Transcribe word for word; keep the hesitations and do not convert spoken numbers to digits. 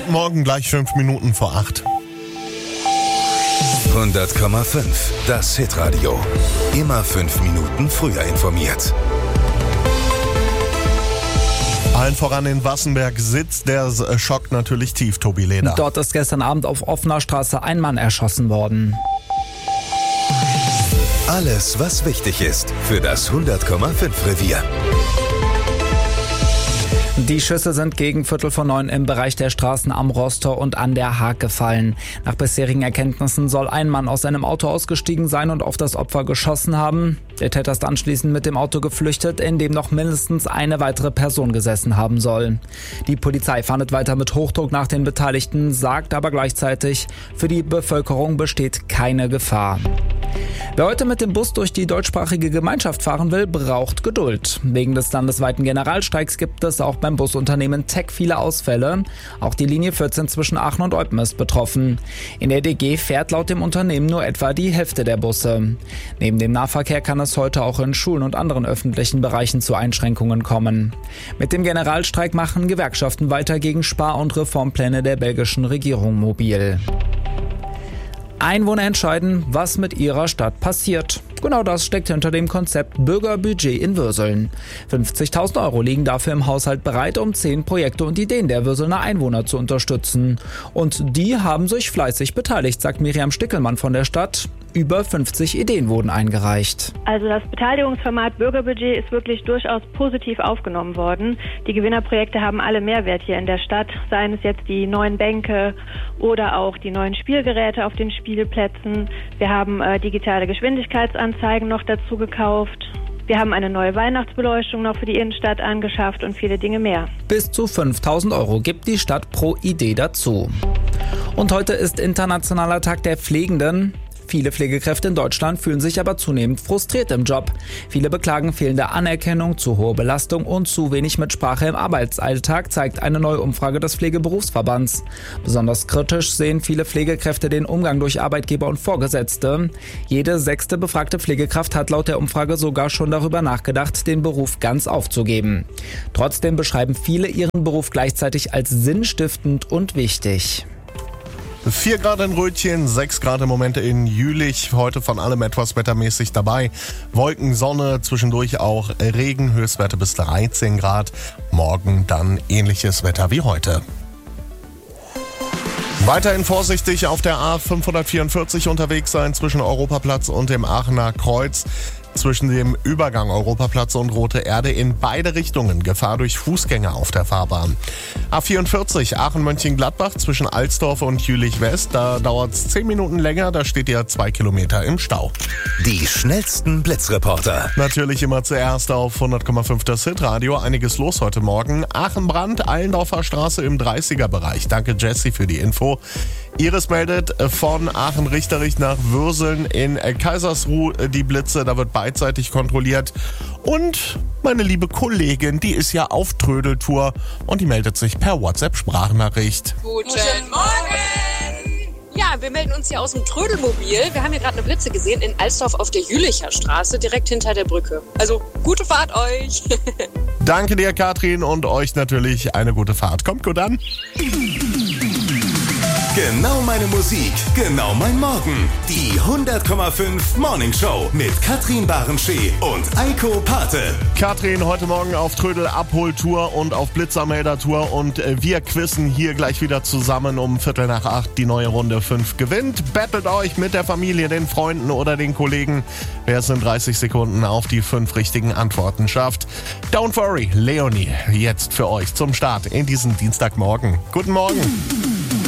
Guten Morgen, gleich fünf Minuten vor acht. hundert Komma fünf, das Hitradio. Immer fünf Minuten früher informiert. Allen voran in Wassenberg sitzt der Schock natürlich tief, Tobi Leder. Dort ist gestern Abend auf offener Straße ein Mann erschossen worden. Alles, was wichtig ist für das hundert Komma fünf Revier. Die Schüsse sind gegen Viertel vor neun im Bereich der Straßen am Rosstor und an der Haag gefallen. Nach bisherigen Erkenntnissen soll ein Mann aus seinem Auto ausgestiegen sein und auf das Opfer geschossen haben. Der Täter ist anschließend mit dem Auto geflüchtet, in dem noch mindestens eine weitere Person gesessen haben soll. Die Polizei fahndet weiter mit Hochdruck nach den Beteiligten, sagt aber gleichzeitig, für die Bevölkerung besteht keine Gefahr. Wer heute mit dem Bus durch die deutschsprachige Gemeinschaft fahren will, braucht Geduld. Wegen des landesweiten Generalstreiks gibt es auch beim Busunternehmen T E C viele Ausfälle. Auch die Linie vierzehn zwischen Aachen und Eupen ist betroffen. In der D G fährt laut dem Unternehmen nur etwa die Hälfte der Busse. Neben dem Nahverkehr kann es heute auch in Schulen und anderen öffentlichen Bereichen zu Einschränkungen kommen. Mit dem Generalstreik machen Gewerkschaften weiter gegen Spar- und Reformpläne der belgischen Regierung mobil. Einwohner entscheiden, was mit ihrer Stadt passiert. Genau das steckt hinter dem Konzept Bürgerbudget in Würseln. fünfzigtausend Euro liegen dafür im Haushalt bereit, um zehn Projekte und Ideen der Würselner Einwohner zu unterstützen. Und die haben sich fleißig beteiligt, sagt Miriam Stickelmann von der Stadt. Über fünfzig Ideen wurden eingereicht. Also das Beteiligungsformat Bürgerbudget ist wirklich durchaus positiv aufgenommen worden. Die Gewinnerprojekte haben alle Mehrwert hier in der Stadt, seien es jetzt die neuen Bänke oder auch die neuen Spielgeräte auf den Spielplätzen. Wir haben äh, digitale Geschwindigkeitsanzeigen noch dazu gekauft. Wir haben eine neue Weihnachtsbeleuchtung noch für die Innenstadt angeschafft und viele Dinge mehr. Bis zu fünftausend Euro gibt die Stadt pro Idee dazu. Und heute ist Internationaler Tag der Pflegenden. Viele Pflegekräfte in Deutschland fühlen sich aber zunehmend frustriert im Job. Viele beklagen fehlende Anerkennung, zu hohe Belastung und zu wenig Mitsprache im Arbeitsalltag, zeigt eine neue Umfrage des Pflegeberufsverbands. Besonders kritisch sehen viele Pflegekräfte den Umgang durch Arbeitgeber und Vorgesetzte. Jede sechste befragte Pflegekraft hat laut der Umfrage sogar schon darüber nachgedacht, den Beruf ganz aufzugeben. Trotzdem beschreiben viele ihren Beruf gleichzeitig als sinnstiftend und wichtig. vier Grad in Rötchen, sechs Grad im Moment in Jülich. Heute von allem etwas wettermäßig dabei. Wolken, Sonne, zwischendurch auch Regen, Höchstwerte bis dreizehn Grad. Morgen dann ähnliches Wetter wie heute. Weiterhin vorsichtig auf der A fünfhundertvierundvierzig unterwegs sein zwischen Europaplatz und dem Aachener Kreuz. Zwischen dem Übergang Europaplatz und Rote Erde in beide Richtungen Gefahr durch Fußgänger auf der Fahrbahn. A vierundvierzig Aachen-Mönchengladbach zwischen Alsdorf und Jülich-West. Da dauert es zehn Minuten länger, da steht ihr zwei Kilometer im Stau. Die schnellsten Blitzreporter. Natürlich immer zuerst auf hundert Komma fünf das Hitradio. Einiges los heute Morgen. Aachen-Brand, Allendorfer Straße im dreißiger-Bereich. Danke Jessie für die Info. Iris meldet von Aachen-Richterich nach Würseln in Kaisersruh die Blitze. Da wird beidseitig kontrolliert. Und meine liebe Kollegin, die ist ja auf Trödeltour und die meldet sich per WhatsApp-Sprachnachricht. Guten Morgen! Ja, wir melden uns hier aus dem Trödelmobil. Wir haben hier gerade eine Blitze gesehen in Alsdorf auf der Jülicher Straße, direkt hinter der Brücke. Also, gute Fahrt euch! Danke dir, Katrin, und euch natürlich eine gute Fahrt. Kommt gut an! Genau meine Musik, genau mein Morgen. Die hundert Komma fünf Morning Show mit Katrin Barenschee und Eiko Pate. Katrin heute Morgen auf Trödel-Abholtour und auf Blitzermelder-Tour und wir quizzen hier gleich wieder zusammen um Viertel nach acht. Die neue Runde fünf gewinnt. Battelt euch mit der Familie, den Freunden oder den Kollegen, wer es in dreißig Sekunden auf die fünf richtigen Antworten schafft. Don't worry, Leonie, jetzt für euch zum Start in diesen Dienstagmorgen. Guten Morgen.